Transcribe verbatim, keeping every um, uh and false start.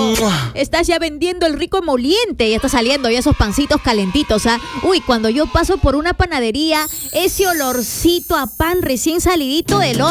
Estás ya vendiendo el rico emoliente. Ya está saliendo ya esos pancitos calentitos, ¿ah? Uy, cuando yo paso por una panadería, ese olorcito a pan recién salidito del horno.